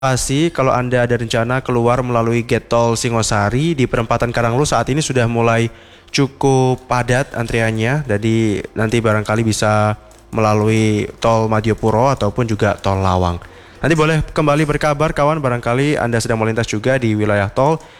Pasti kalau Anda ada rencana keluar melalui Gate Tol Singosari di perempatan Karanglo saat ini sudah mulai cukup padat antriannya. Jadi nanti barangkali bisa melalui Tol Madiopuro ataupun juga Tol Lawang. Nanti boleh kembali berkabar kawan, barangkali Anda sedang melintas juga di wilayah tol